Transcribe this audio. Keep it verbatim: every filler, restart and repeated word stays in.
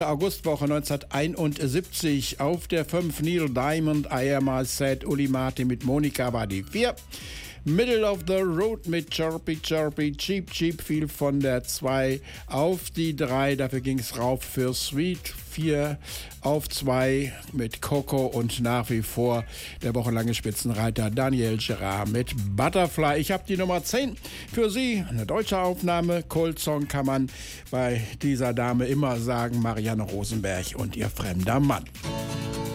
Augustwoche neunzehnhunderteinundsiebzig. Auf der fünf Neil Diamond, I Am I Said, Uli Martin mit Monika war die vier. Middle of the Road mit Chirpy Chirpy, Cheap Cheap fiel von der zwei auf die drei. Dafür ging es rauf für Sweet. vier auf zwei mit Coco und nach wie vor der wochenlange Spitzenreiter Daniel Gerard mit Butterfly. Ich habe die Nummer zehn für Sie. Eine deutsche Aufnahme. Cold Song kann man bei dieser Dame immer sagen. Marianne Rosenberg und ihr fremder Mann.